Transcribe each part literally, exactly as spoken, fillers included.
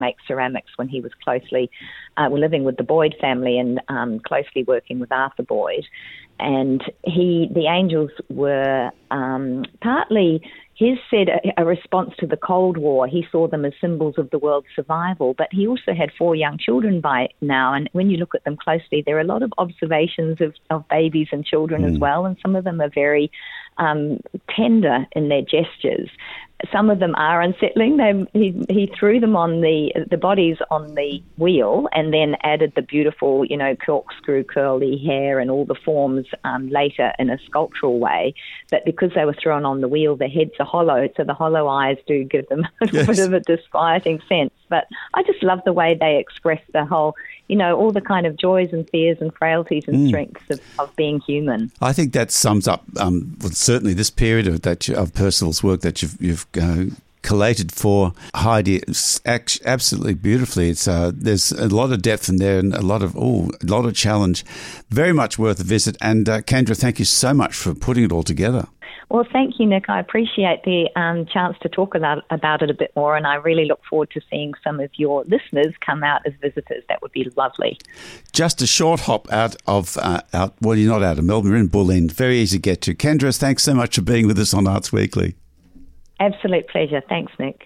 make ceramics when he was closely uh, were living with the Boyd family and um, closely working with Arthur Boyd. And he, the angels were um, partly, his said, a, a response to the Cold War. He saw them as symbols of the world's survival, but he also had four young children by now. And when you look at them closely, there are a lot of observations of, of babies and children mm. as well, and some of them are very um, tender in their gestures. Some of them are unsettling. They, he, he threw them on the the bodies on the wheel and then added the beautiful, you know, corkscrew curly hair and all the forms um, later in a sculptural way. But because they were thrown on the wheel, their heads are hollow, so the hollow eyes do give them a yes. bit of a disquieting sense. But I just love the way they express the whole, you know, all the kind of joys and fears and frailties and mm. strengths of, of being human. I think that sums up um, well, certainly this period of that of Percival's work that you've you've uh, collated for Heidi. It's absolutely beautifully. It's uh, there's a lot of depth in there and a lot of oh, a lot of challenge. Very much worth a visit. And uh, Kendra, thank you so much for putting it all together. Well, thank you, Nick. I appreciate the um, chance to talk about, about it a bit more, and I really look forward to seeing some of your listeners come out as visitors. That would be lovely. Just a short hop out of, uh, out. well, you're not out of Melbourne, you're in Bulleen. Very easy to get to. Kendra, thanks so much for being with us on Arts Weekly. Absolute pleasure. Thanks, Nick.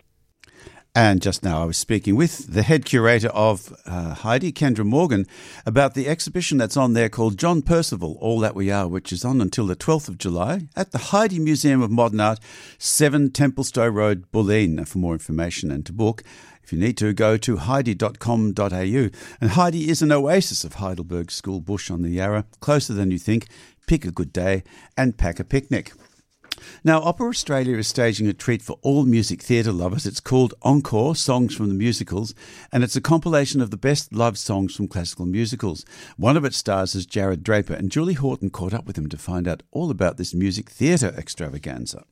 And just now I was speaking with the head curator of uh, Heidi, Kendra Morgan, about the exhibition that's on there called John Percival, All That We Are, which is on until the twelfth of July at the Heidi Museum of Modern Art, seven Templestowe Road, Bulleen. For more information and to book, if you need to, go to heidi dot com dot a u. And Heidi is an oasis of Heidelberg School bush on the Yarra, closer than you think. Pick a good day and pack a picnic. Now, Opera Australia is staging a treat for all music theatre lovers. It's called Encore, Songs from the Musicals, and it's a compilation of the best loved songs from classical musicals. One of its stars is Jared Draper, and Julie Horton caught up with him to find out all about this music theatre extravaganza.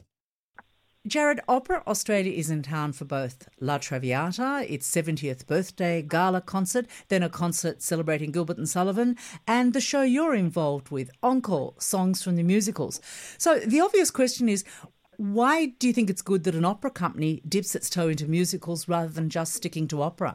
Jared, Opera Australia is in town for both La Traviata, its seventieth birthday gala concert, then a concert celebrating Gilbert and Sullivan, and the show you're involved with, Encore, Songs from the Musicals. So the obvious question is, why do you think it's good that an opera company dips its toe into musicals rather than just sticking to opera?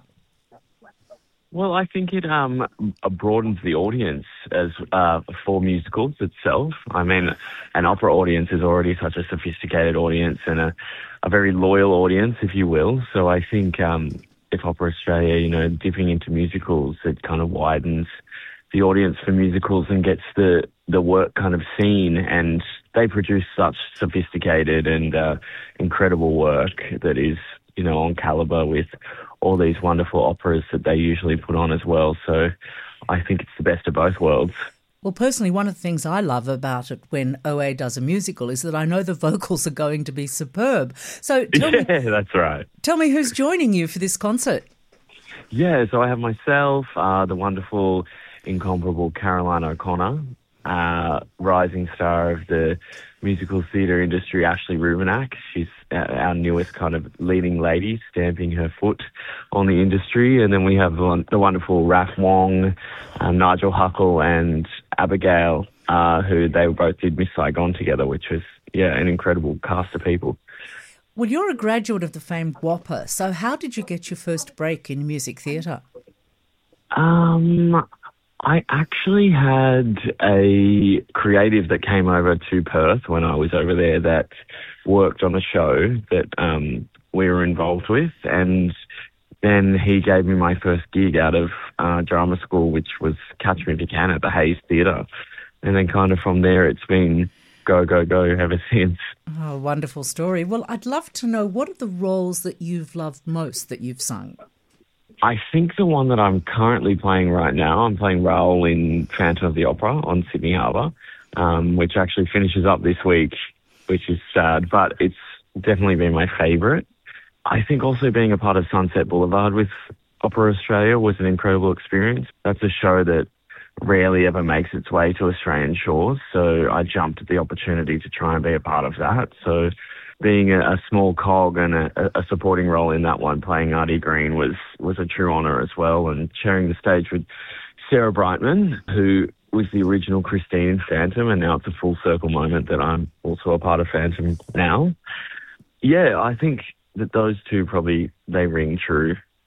Well, I think it um, broadens the audience as uh, for musicals itself. I mean, an opera audience is already such a sophisticated audience and a, a very loyal audience, if you will. So I think um, if Opera Australia, you know, dipping into musicals, it kind of widens the audience for musicals and gets the, the work kind of seen. And they produce such sophisticated and uh, incredible work that is, you know, on calibre with all these wonderful operas that they usually put on as well. So I think it's the best of both worlds. Well, personally, one of the things I love about it when O A does a musical is that I know the vocals are going to be superb. So tell yeah, me, that's right. Tell me who's joining you for this concert. Yeah, so I have myself, uh, the wonderful, incomparable Caroline O'Connor, uh, rising star of the musical theatre industry, Ashley Rubenak. She's our newest kind of leading lady, stamping her foot on the industry. And then we have the wonderful Raph Wong, um, Nigel Huckle and Abigail, uh, who they both did Miss Saigon together, which was, yeah, an incredible cast of people. Well, you're a graduate of the famed WAAPA, so how did you get your first break in music theatre? Um... I actually had a creative that came over to Perth when I was over there that worked on a show that um, we were involved with, and then he gave me my first gig out of uh, drama school, which was Catch Me If You Can at the Hayes Theatre. And then kind of from there it's been go, go, go ever since. Oh, wonderful story. Well, I'd love to know, what are the roles that you've loved most that you've sung? I think the one that I'm currently playing right now, I'm playing Raoul in Phantom of the Opera on Sydney Harbour, um, which actually finishes up this week, which is sad, but it's definitely been my favourite. I think also being a part of Sunset Boulevard with Opera Australia was an incredible experience. That's a show that rarely ever makes its way to Australian shores, so I jumped at the opportunity to try and be a part of that. So being a, a small cog and a, a supporting role in that one, playing Artie Green, was, was a true honour as well. And sharing the stage with Sarah Brightman, who was the original Christine in Phantom, and now it's a full circle moment that I'm also a part of Phantom now. Yeah, I think that those two probably, they ring true